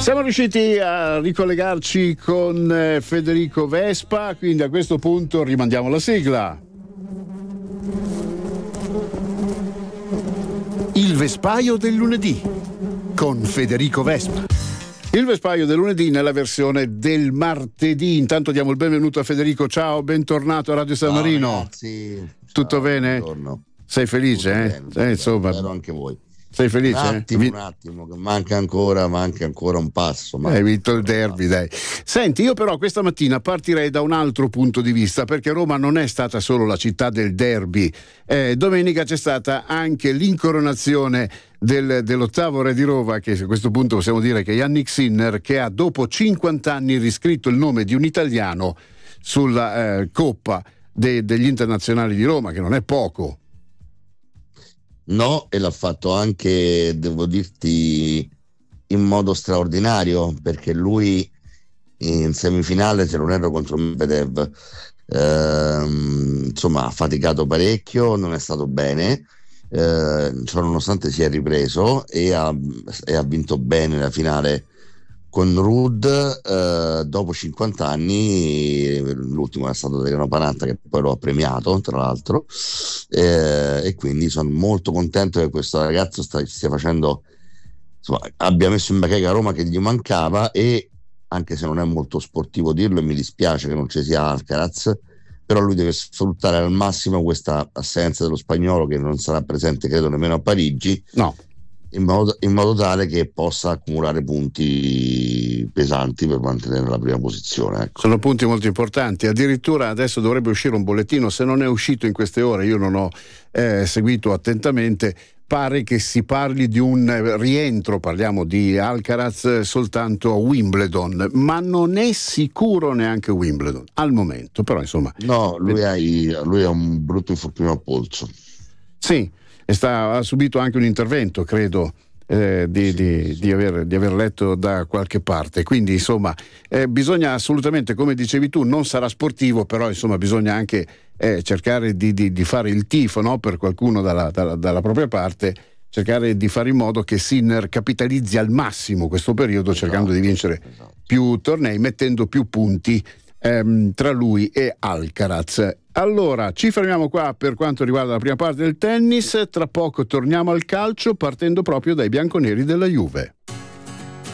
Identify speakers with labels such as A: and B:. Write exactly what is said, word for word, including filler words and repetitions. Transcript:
A: Siamo riusciti a ricollegarci con Federico Vespa, quindi a questo punto rimandiamo la sigla. Il Vespaio del lunedì con Federico Vespa. Il Vespaio del lunedì nella versione del martedì. Intanto diamo il benvenuto a Federico. Ciao, bentornato a Radio San
B: Ciao,
A: Marino.
B: Ragazzi.
A: Tutto
B: Ciao,
A: bene?
B: buongiorno.
A: Sei felice?
B: Tutto
A: Eh?
B: bene, tutto
A: eh,
B: bene.
A: insomma,
B: Spero anche voi.
A: sei felice?
B: Un attimo,
A: eh?
B: un attimo, che manca ancora, manca ancora un passo.
A: Hai eh, vinto il derby, dai. Senti, io però questa mattina partirei da un altro punto di vista, perché Roma non è stata solo la città del derby. Eh, domenica c'è stata anche l'incoronazione del, dell'ottavo re di Roma, che a questo punto possiamo dire che è Jannik Sinner, che ha dopo cinquanta anni riscritto il nome di un italiano sulla eh, Coppa de, degli internazionali di Roma, che non è poco.
B: No, e l'ha fatto anche, devo dirti, in modo straordinario, perché lui in semifinale, se non erro, contro Medvedev, ehm, insomma, ha faticato parecchio, non è stato bene, eh, cioè, nonostante si è ripreso e ha, e ha vinto bene la finale con Ruud, eh, dopo cinquanta anni. L'ultimo è stato Adriano Panatta, che poi lo ha premiato tra l'altro, eh, e quindi sono molto contento che questo ragazzo sta, stia facendo, insomma, abbia messo in bacheca a Roma, che gli mancava. E anche se non è molto sportivo dirlo, e mi dispiace che non ci sia Alcaraz, però lui deve sfruttare al massimo questa assenza dello spagnolo, che non sarà presente credo nemmeno a Parigi,
A: no
B: In modo, in modo tale che possa accumulare punti pesanti per mantenere la prima posizione, ecco.
A: Sono punti molto importanti. Addirittura adesso dovrebbe uscire un bollettino, se non è uscito in queste ore, io non ho eh, seguito attentamente, pare che si parli di un rientro, parliamo di Alcaraz soltanto a Wimbledon, ma non è sicuro neanche Wimbledon al momento, però insomma.
B: No, lui ha, lui ha un brutto infortunio al polso.
A: Sì, e sta, ha subito anche un intervento, credo, eh, di, di, di, aver, di aver letto da qualche parte. Quindi insomma eh, bisogna assolutamente, come dicevi tu, non sarà sportivo, però insomma bisogna anche eh, cercare di, di, di fare il tifo, no? Per qualcuno dalla, dalla, dalla propria parte, cercare di fare in modo che Sinner capitalizzi al massimo questo periodo, esatto, cercando di vincere
B: esatto.
A: più tornei, mettendo più punti ehm, tra lui e Alcaraz. Allora, ci fermiamo qua per quanto riguarda la prima parte del tennis. Tra poco torniamo al calcio, partendo proprio dai bianconeri della Juve.